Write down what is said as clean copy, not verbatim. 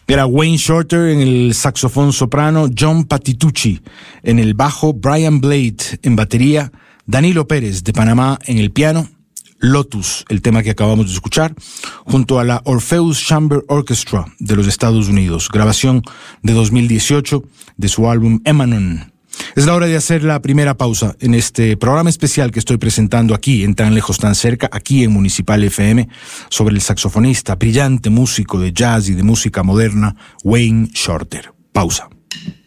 Era Wayne Shorter en el saxofón soprano, John Patitucci en el bajo, Brian Blade en batería, Danilo Pérez de Panamá en el piano, Lotus, el tema que acabamos de escuchar, junto a la Orpheus Chamber Orchestra de los Estados Unidos, grabación de 2018 de su álbum Emanon. Es la hora de hacer la primera pausa en este programa especial que estoy presentando aquí en Tan Lejos Tan Cerca, aquí en Municipal FM, sobre el saxofonista, brillante músico de jazz y de música moderna, Wayne Shorter. Pausa.